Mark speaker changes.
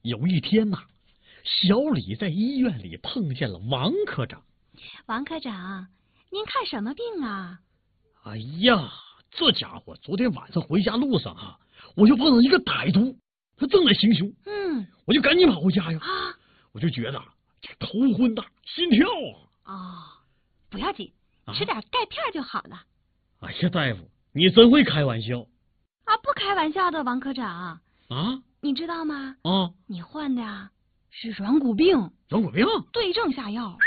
Speaker 1: 有一天呐，小李在医院里碰见了王科长。
Speaker 2: 王科长，您看什么病啊？
Speaker 1: 哎呀，这家伙昨天晚上回家路上啊，我就碰到一个歹徒，他正在行凶。我就赶紧跑回家呀。我就觉得这头昏呐，心跳啊。
Speaker 2: 不要紧，吃点钙片就好了。
Speaker 1: 哎呀，大夫，你真会开玩笑
Speaker 2: 啊！不开玩笑的，王科长
Speaker 1: 啊，
Speaker 2: 你知道吗？
Speaker 1: 啊，
Speaker 2: 你患的是软骨病。
Speaker 1: 软骨病？
Speaker 2: 对症下药。